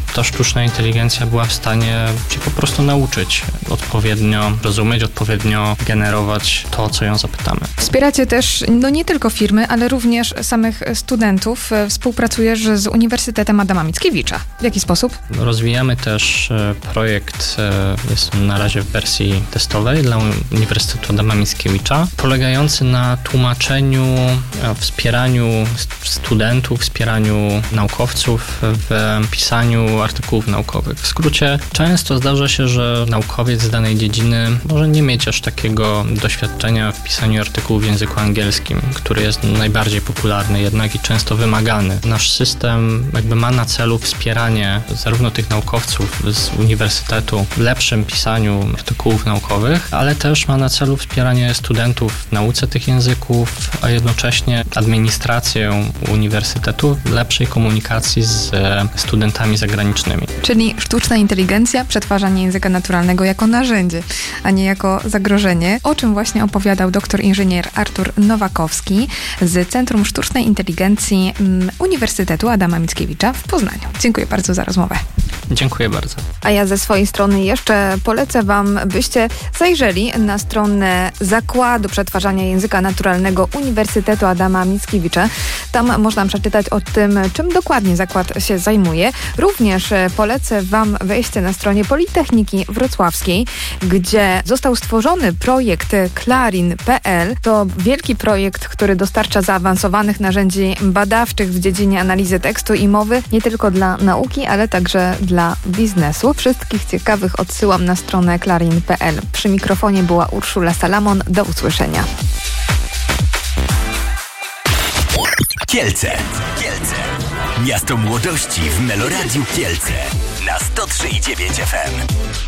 ta sztuczna inteligencja była w stanie się po prostu nauczyć odpowiednio rozumieć, odpowiednio generować to, o co ją zapytamy. Wspieracie też nie tylko firmy, ale również samych studentów. Współpracujesz z Uniwersytetem Adama Mickiewicza. W jaki sposób? Rozwijamy też projekt, jest na razie w wersji testowej dla Uniwersytetu Adama Mickiewicza, polegający na tłumaczeniu, wspieraniu studentów, wspieraniu naukowców w pisaniu artykułów naukowych. W skrócie, często zdarza się, że naukowiec z danej dziedziny może nie mieć aż takiego doświadczenia w pisaniu artykułów w języku angielskim, który jest najbardziej popularny jednak i często wymagany. Nasz system ma na celu wspieranie zarówno tych naukowców z uniwersytetu w lepszym pisaniu artykułów naukowych, ale też ma na celu wspieranie studentów w nauce tych języków, a jednocześnie administrację uniwersytetu w lepszej komunikacji z studentami zagranicznymi. Czyli sztuczna inteligencja, przetwarzanie języka naturalnego jako narzędzie, a nie jako zagrożenie, o czym właśnie opowiadał doktor inżynier Artur Nowakowski z Centrum Sztucznej Inteligencji Uniwersytetu Adama Mickiewicza w Poznaniu. Dziękuję bardzo za rozmowę. Dziękuję bardzo. A ja ze swojej strony jeszcze polecę Wam, byście zajrzeli na stronę Zakładu Przetwarzania Języka Naturalnego Uniwersytetu Adama Mickiewicza. Tam można przeczytać o tym, czym dokładnie zakład się zajmuje. Również polecę Wam wejście na stronie Politechniki Wrocławskiej, gdzie został stworzony projekt Clarin.pl. To wielki projekt, który dostarcza zaawansowanych narzędzi badawczych w dziedzinie analizy tekstu i mowy, nie tylko dla nauki, ale także dla biznesu. Wszystkich ciekawych odsyłam na stronę Clarin.pl. Przy mikrofonie była Urszula Salamon. Do usłyszenia. Kielce. Miasto młodości w Meloradiu Kielce na 103,9 FM.